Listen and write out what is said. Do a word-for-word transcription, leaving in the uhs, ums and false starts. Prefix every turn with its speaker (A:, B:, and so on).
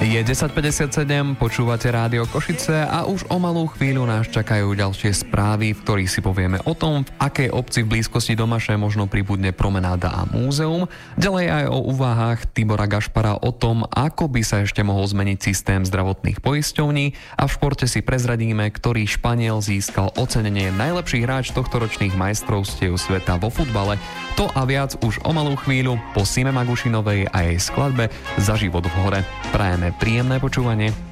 A: Je desať päťdesiatsedem, počúvate Rádio Košice a už o malú chvíľu nás čakajú ďalšie správy, v ktorých si povieme o tom, v akej obci v blízkosti Domaše možno pribudne promenáda a múzeum. Ďalej aj o úvahách Tibora Gašpara o tom, ako by sa ešte mohol zmeniť systém zdravotných poisťovní a v športe si prezradíme, ktorý Španiel získal ocenenie najlepší hráč tohtoročných majstrovstiev sveta vo futbale. To a viac už o malú chvíľu po Sime Magušinovej a jej skladbe Za život v hore. Prajeme príjemné počúvanie.